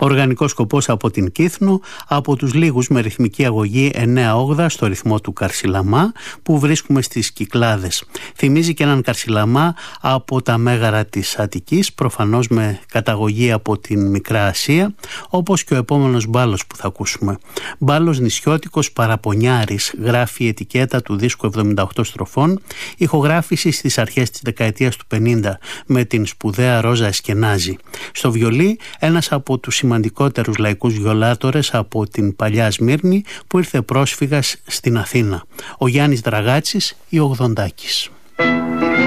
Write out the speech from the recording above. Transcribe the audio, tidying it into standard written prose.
Οργανικός σκοπός από την Κύθνο, από τους λίγους με ρυθμική αγωγή 9/8 στο ρυθμό του Καρσιλαμά που βρίσκουμε στις Κυκλάδες. Θυμίζει και έναν Καρσιλαμά από τα μέγαρα της Αττικής, προφανώς με καταγωγή από την Μικρά Ασία, όπως και ο επόμενος μπάλος που θα ακούσουμε. Μπάλος νησιώτικος παραπονιάρης, γράφει η ετικέτα του δίσκου 78 στροφών, ηχογράφηση στις αρχές της δεκαετίας του 50 με την σπουδαία Ρόζα Εσκενάζη. Στο βιολί ένας από τους σημαντικότερους λαϊκούς βιολάτορες από την παλιά Σμύρνη που ήρθε πρόσφυγας στην Αθήνα, ο Γιάννης Δραγάτσης ή ο Γδοντάκης.